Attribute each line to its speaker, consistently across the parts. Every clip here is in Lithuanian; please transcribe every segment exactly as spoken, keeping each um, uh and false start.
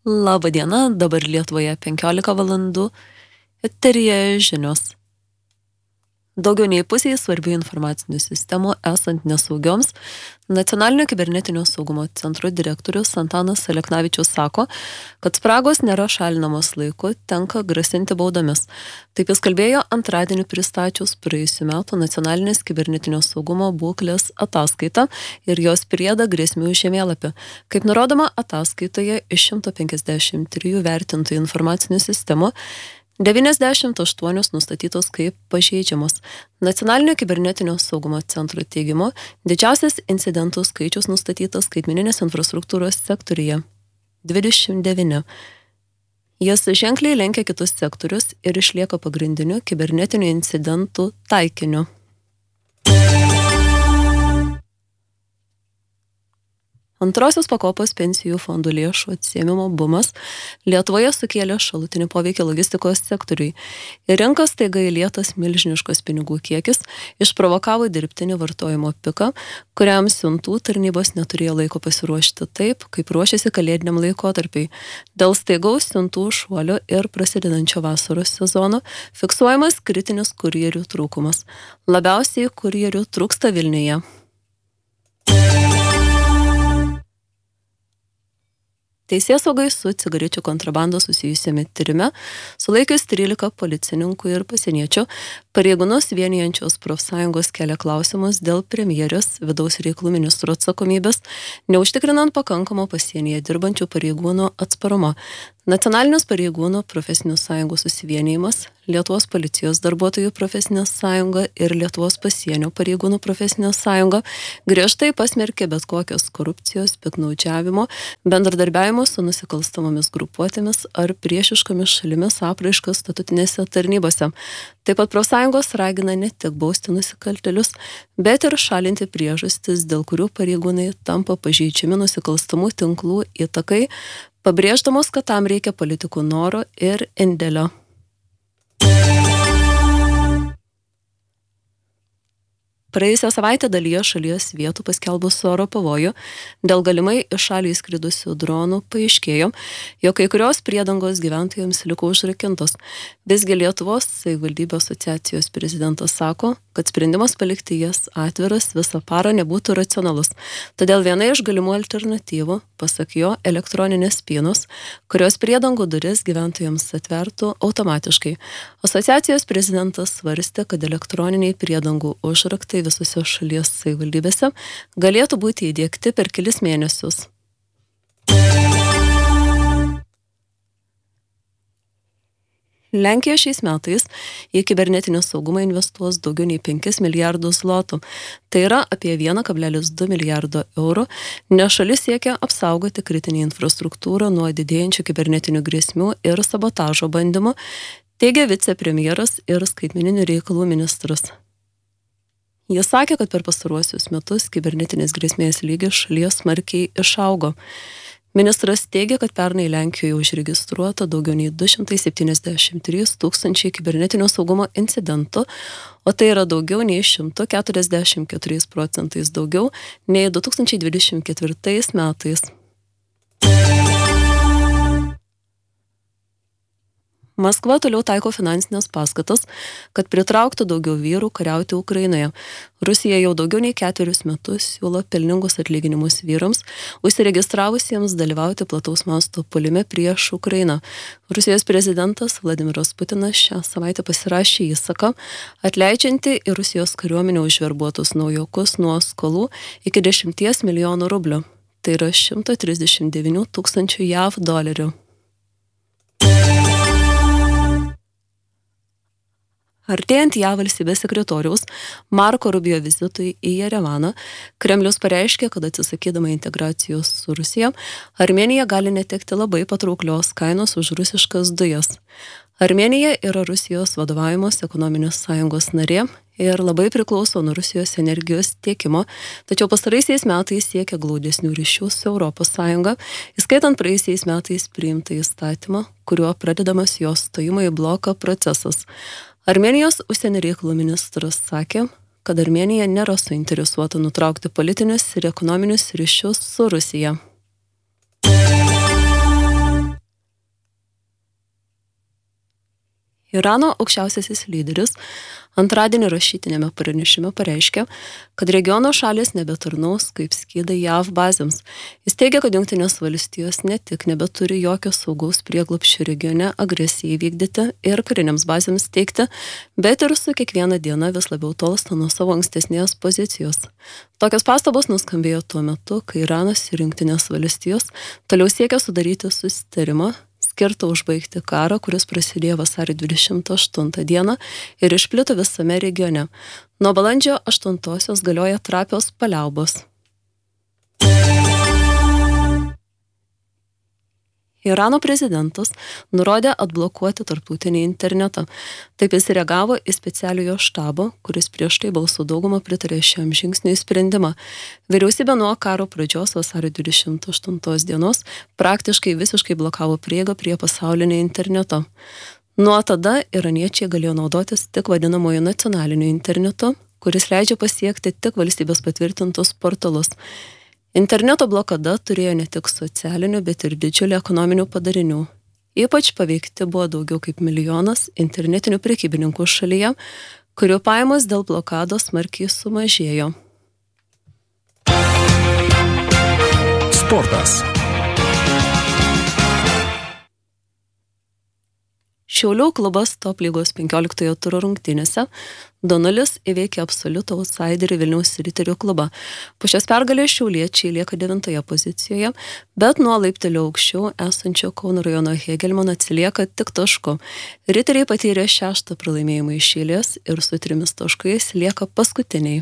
Speaker 1: Labą dieną, dabar Lietuvoje penkiolika valandų, eteryje žinios. Daugiau nei pusėje svarbių informacinių sistemų esant nesaugioms, Nacionalinio kibernetinio saugumo centro direktorius Antanas Aleknavičius sako, kad spragos nėra šalinamos laiku, tenka grasinti baudomis. Taip jis kalbėjo antradienį pristačius praėjusių metų Nacionalinės kibernetinio saugumo būklės ataskaitą ir jos priedą grėsmių žemėlapį. Kaip nurodoma ataskaitoje iš šimto penkiasdešimt trijų vertintų informacinių sistemų, devyniasdešimt aštuonios nustatytos kaip pažeidžiamos. Nacionalinio kibernetinio saugumo centro teigimu, didžiausias incidentų skaičius nustatytas skaitmeninės infrastruktūros sektoriuje – dvidešimt devyni. Jis ženkliai lenkia kitus sektorius ir išlieka pagrindiniu kibernetinių incidentų taikiniu. Antrosios pakopos pensijų fondų lėšų atsiėmimo bumas Lietuvoje sukėlė šalutinį poveikį logistikos sektoriui. Ir rinkas staiga įlietas milžiniškas pinigų kiekis išprovokavo dirbtinį vartojimo piką, kuriam siuntų tarnybos neturėjo laiko pasiruošti taip, kaip ruošėsi kalėdiniam laikotarpiui. Dėl staigaus siuntų šuolio ir prasidedančio vasaros sezono fiksuojamas kritinis kurjerių trūkumas. Labiausiai kurjerių trūksta Vilniuje. Teisėsaugai su cigarečių kontrabanda susijusiame tyrime sulaikius trylika policininkų ir pasieniečių, pareigūnus vienijančios profsąjungos kelia klausimus dėl premjerės vidaus reikalų ministro atsakomybės, neužtikrinant pakankamo pasienyje dirbančių pareigūnų atsparumo. Nacionalinis pareigūnų profesinių sąjungų susivienijimas, Lietuvos policijos darbuotojų profesinė sąjunga ir Lietuvos pasienio pareigūnų profesinė sąjunga griežtai pasmerkė bet kokios korupcijos, piktnaudžiavimo, bendradarbiavimo su nusikalstamomis grupuotėmis ar priešiškomis šalimis apraiškas statutinėse tarnybose. Taip pat profsąjungos ragina ne tik bausti nusikaltėlius, bet ir šalinti priežastis, dėl kurių pareigūnai tampa pažeidžiami nusikalstamų tinklų įtakai, pabrėždamos, kad tam reikia politikų noro ir indėlio. Praėjusią savaitę dalyje šalies vietų paskelbus oro pavojų, dėl galimai iš šalį įskridusių dronų paaiškėjo, jog kai kurios priedangos gyventojams liko užrakintos. Visgi Lietuvos savivaldybių asociacijos prezidentas sako, kad sprendimas palikti jas atviras visą parą nebūtų racionalus. Todėl viena iš galimų alternatyvų, pasak jo, elektroninės spynos, kurios priedangų duris gyventojams atvertų automatiškai. Asociacijos prezidentas svarstė, kad elektroniniai priedangų užraktai visose šalies savivaldybėse galėtų būti įdiegti per kelis mėnesius. Lenkija šiais metais į kibernetinį saugumą investuos daugiau nei penkis milijardus zlotų. Tai yra apie vienas kablelis du milijardo eurų, nes šalis siekia apsaugoti kritinį infrastruktūrą nuo didėjančių kibernetinių grėsmių ir sabotažo bandymų, teigia vicepremjeras ir skaitmeninių reikalų ministras. Jis sakė, kad per pastaruosius metus kibernetinės grėsmės lygis šalies smarkiai išaugo. Ministras teigia, kad pernai Lenkijoje užregistruota daugiau nei du šimtai septyniasdešimt trys tūkstančiai kibernetinio saugumo incidentų, o tai yra daugiau nei šimtas keturiasdešimt keturiais procentais daugiau nei du tūkstančiai dvidešimt ketvirtais metais. Maskva toliau taiko finansinės paskatas, kad pritrauktų daugiau vyrų kariauti Ukrainoje. Rusija jau daugiau nei ketverius metus siūlo pelningus atlyginimus vyrams, užsiregistravusiems dalyvauti plataus masto puolime prieš Ukrainą. Rusijos prezidentas Vladimiras Putinas šią savaitę pasirašė įsaką, atleidžiantį į Rusijos kariuomenę užverbuotus naujokus nuo skolų iki dešimties milijonų rublių. Tai yra šimtas trisdešimt devyni tūkstančių jav dolerių. Artėjant jav valstybės sekretoriaus Marko Rubio vizitui į Jerevaną, Kremlius pareiškė, kad atsisakydama integracijos su Rusija, Armėnija gali netekti labai patrauklios kainos už rusiškas dujas. Armėnija yra Rusijos vadovaujamos ekonominės sąjungos narė ir labai priklauso nuo Rusijos energijos tiekimo, tačiau pastaraisiais metais siekia glaudesnių ryšių su Europos Sąjunga, įskaitant praėjusiais metais priimtą įstatymą, kuriuo pradedamas jos stojimo į bloką procesas. Armėnijos užsienio reikalų ministras sakė, kad Armėnija nėra suinteresuota nutraukti politinius ir ekonominius ryšius su Rusija. Irano aukščiausiasis lyderis antradienį rašytinėme pranešime pareiškė, kad regiono šalis nebetarnaus kaip skydai J A V bazėms. Jis teigia, kad Jungtinės valstijos ne tik nebeturi jokio saugaus prieglobsčio regione agresijai vykdyti ir kariniams bazėms teikti, bet ir su kiekviena diena vis labiau tolsta nuo savo ankstesnės pozicijos. Tokios pastabos nuskambėjo tuo metu, kai Iranas ir Jungtinės valstijos toliau siekia sudaryti susitarimą skirtą užbaigti karą, kuris prasidėjo vasario dvidešimt aštuntą dieną ir išplito visame regione. Nuo balandžio aštuntosios galioja trapios paliaubos. Irano prezidentas nurodė atblokuoti tarptautinį internetą. Taip jis reagavo į specialiojo štabo, kuris prieš tai balsų daugumą pritarė šiam žingsniui sprendimą. Vyriausybė nuo karo pradžios vasario dvidešimt aštuntos dienos praktiškai visiškai blokavo prieigą prie pasaulinio interneto. Nuo tada iraniečiai galėjo naudotis tik vadinamojo nacionaliniu internetu, kuris leidžia pasiekti tik valstybės patvirtintus portalus. Interneto blokada turėjo ne tik socialinių, bet ir didžiulį ekonominių padarinių. Ypač paveikti buvo daugiau kaip milijonas internetinių prekybininkų šalyje, kurių pajamos dėl blokados smarkiai sumažėjo.
Speaker 2: Sportas.
Speaker 1: Šiaulių klubas top lygos penkioliktojo turo rungtynėse du nulis įveikė absoliutų outsiderį Vilniaus Riterių klubą. Po šios pergalės šiauliečiai lieka devintoje pozicijoje, bet nuo laiptelio aukščiau esančio Kauno rajono Hegelmano atsilieka tik tašku. Riteriai patyrė šeštą pralaimėjimą iš eilės ir su trimis taškais lieka paskutiniai.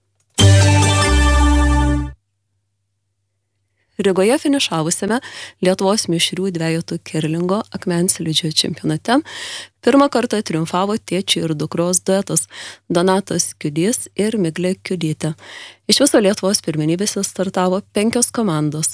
Speaker 1: Rygoje finišavusiame Lietuvos mišrių dvejetų kerlingo akmenslydžio čempionate pirmą kartą triumfavo tėčio ir dukros duetas Donatas Kiudys ir Miglė Kiudytė. Iš viso Lietuvos pirmenybėse startavo penkios komandos.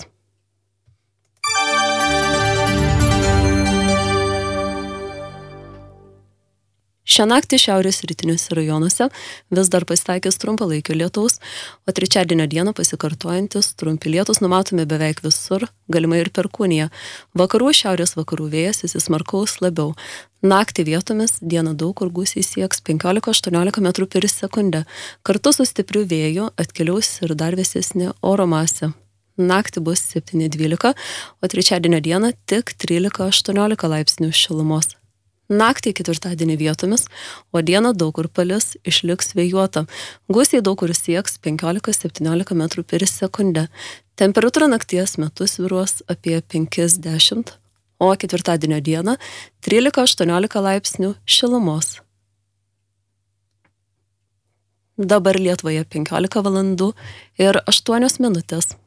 Speaker 1: Šią naktį šiaurės rytiniuose rajonuose vis dar pasitaikys trumpalaikio lietaus, o trečiadienio dieną pasikartojantis trumpi lietus numatomi beveik visur, galimai ir perkūnija. Vakarų šiaurės vakarų vėjas įsismarkaus labiau. Naktį vietomis dieną daug kur gūsiai sieks penkiolika aštuoniolika metrų per sekundę. Kartu su stipriu vėju atkeliaus ir dar vėsesnė oro masė. Naktį bus septyni dvylika, o trečiadienio dieną tik trylika aštuoniolika laipsnių šilumos. Naktį ketvirtadienį vietomis, o dieną daug kur palis, išliks vėjuota. Gūsiai daug kur sieks penkiolika septyniolika metrų per sekundę. Temperatūra nakties metu svyruos apie penki dešimt, o ketvirtadienio dieną trylika aštuoniolika laipsnių šilumos. Dabar Lietuvoje penkiolika valandų ir aštuonios minutės.